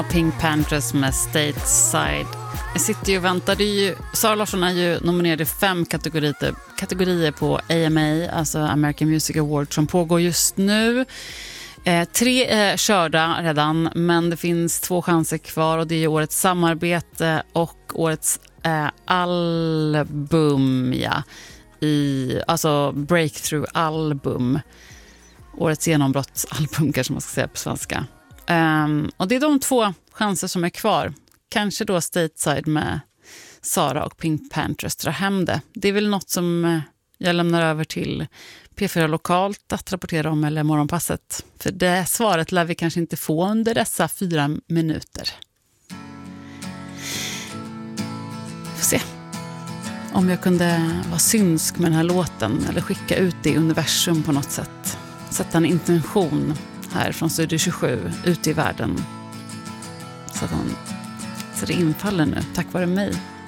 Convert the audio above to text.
Pink Panthers med Stateside. Jag sitter ju och väntar. Sara Larsson är ju nominerad i 5 kategorier på AMA, alltså American Music Awards, som pågår just nu. 3 är körda redan, men det finns 2 chanser kvar, och det är årets samarbete och årets album, alltså breakthrough-album. Årets genombrottsalbum kanske man ska säga på svenska. Och det är de 2 chanser som är kvar. Kanske då Stateside med Sara och Pink Panthers drar hem det. Det är väl något som jag lämnar över till P4 Lokalt att rapportera om, eller Morgonpasset. För det svaret lär vi kanske inte få under dessa 4 minuter. Får se om jag kunde vara synsk med den här låten, eller skicka ut det i universum på något sätt. Sätta en intention här från Studio 27 ute i världen. Så det infaller nu, tack vare mig.